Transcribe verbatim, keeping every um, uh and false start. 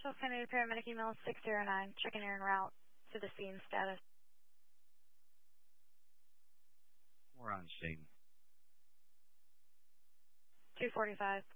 Nashville Kennedy Paramedic email six zero nine, checking air en route to the scene status. We're on scene. two forty-five.